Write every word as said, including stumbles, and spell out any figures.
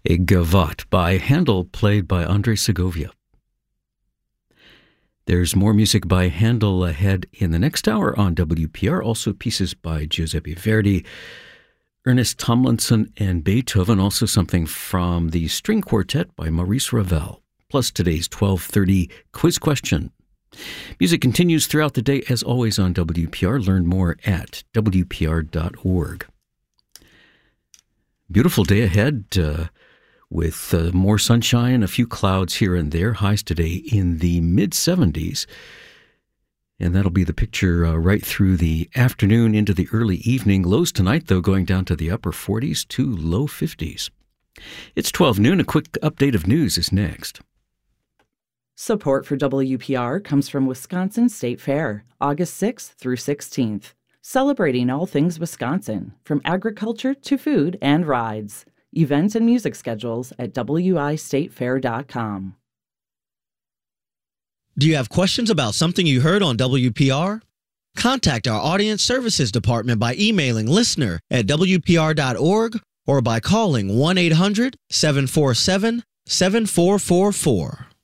a gavotte by Handel, played by Andrei Segovia. There's more music by Handel ahead in the next hour on W P R. Also pieces by Giuseppe Verdi, Ernest Tomlinson, and Beethoven. Also something from the String Quartet by Maurice Ravel. Plus today's twelve thirty quiz question. Music continues throughout the day, as always, on W P R. Learn more at W P R dot org. Beautiful day ahead uh, with uh, more sunshine, a few clouds here and there. Highs today in the mid seventies. And that'll be the picture uh, right through the afternoon into the early evening. Lows tonight, though, going down to the upper forties to low fifties. It's twelve noon. A quick update of news is next. Support for W P R comes from Wisconsin State Fair, August sixth through sixteenth. Celebrating all things Wisconsin, from agriculture to food and rides. Events and music schedules at W I state fair dot com. Do you have questions about something you heard on W P R? Contact our Audience Services Department by emailing listener at W P R dot org or by calling one eight hundred seven four seven seven four four four.